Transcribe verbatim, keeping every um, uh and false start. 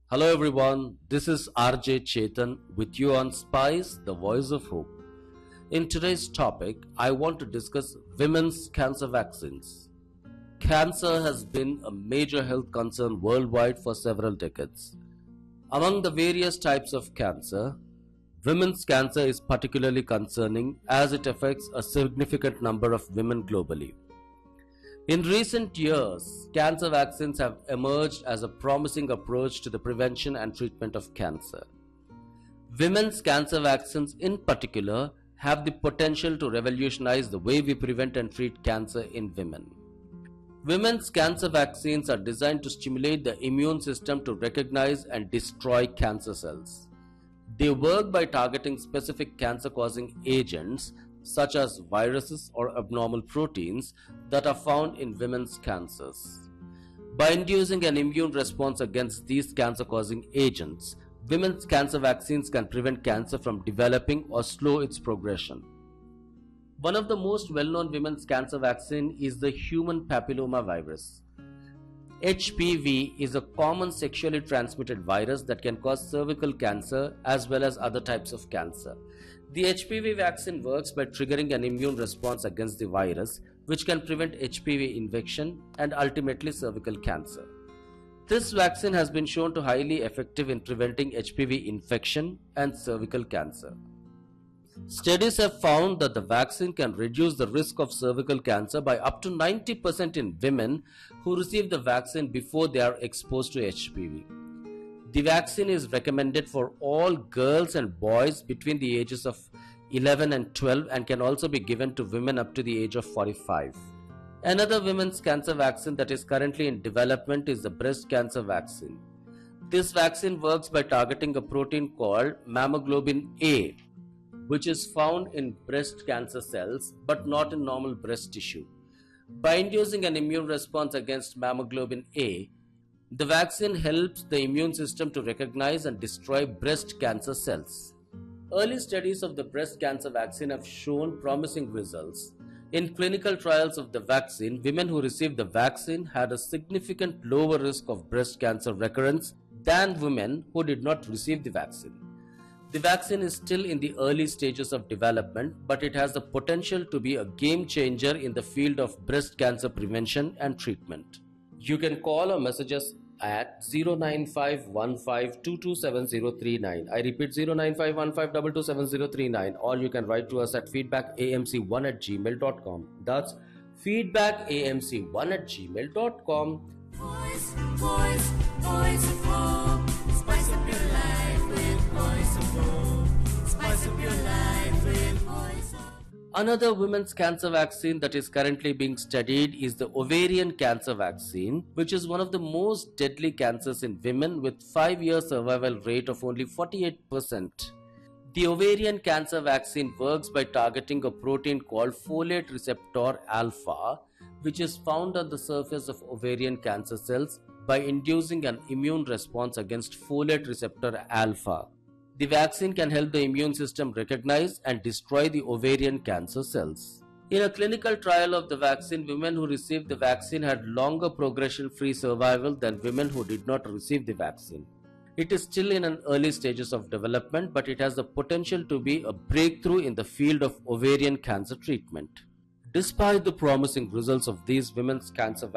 Hello everyone, this is R J Chetan with you on Spice, the voice of hope. In today's topic, I want to discuss women's cancer vaccines. Cancer has been a major health concern worldwide for several decades. Among the various types of cancer, women's cancer is particularly concerning as it affects a significant number of women globally. In recent years, cancer vaccines have emerged as a promising approach to the prevention and treatment of cancer. Women's cancer vaccines in particular have the potential to revolutionize the way we prevent and treat cancer in women. Women's cancer vaccines are designed to stimulate the immune system to recognize and destroy cancer cells. They work by targeting specific cancer-causing agents such as viruses or abnormal proteins that are found in women's cancers. By inducing an immune response against these cancer-causing agents, women's cancer vaccines can prevent cancer from developing or slow its progression. One of the most well-known women's cancer vaccine is the human papilloma virus. H P V is a common sexually transmitted virus that can cause cervical cancer as well as other types of cancer. The H P V vaccine works by triggering an immune response against the virus, which can prevent H P V infection and ultimately cervical cancer. This vaccine has been shown to be highly effective in preventing H P V infection and cervical cancer. Studies have found that the vaccine can reduce the risk of cervical cancer by up to ninety percent in women who receive the vaccine before they are exposed to H P V. The vaccine is recommended for all girls and boys between the ages of eleven and twelve and can also be given to women up to the age of forty-five. Another women's cancer vaccine that is currently in development is the breast cancer vaccine. This vaccine works by targeting a protein called mammoglobin A, which is found in breast cancer cells but not in normal breast tissue. By inducing an immune response against mammoglobin A, the vaccine helps the immune system to recognize and destroy breast cancer cells. Early studies of the breast cancer vaccine have shown promising results. In clinical trials of the vaccine, women who received the vaccine had a significant lower risk of breast cancer recurrence than women who did not receive the vaccine. The vaccine is still in the early stages of development, but it has the potential to be a game changer in the field of breast cancer prevention and treatment. You can call or message us at zero nine five one five two two seven zero three nine. I repeat zero nine five one five two two seven zero three nine, or you can write to us at feedback a m c one at gmail dot com. That's feedback a m c one at gmail dot com. Voice, voice, voice of hope. Spice up your life with voice of hope. Spice up your life with voice of hope. Another women's cancer vaccine that is currently being studied is the ovarian cancer vaccine, which is one of the most deadly cancers in women with five year survival rate of only forty-eight percent. The ovarian cancer vaccine works by targeting a protein called folate receptor alpha, which is found on the surface of ovarian cancer cells by inducing an immune response against folate receptor alpha. The vaccine can help the immune system recognize and destroy the ovarian cancer cells. In a clinical trial of the vaccine, women who received the vaccine had longer progression-free survival than women who did not receive the vaccine. It is still in an early stages of development, but it has the potential to be a breakthrough in the field of ovarian cancer treatment. Despite the promising results of these women's cancer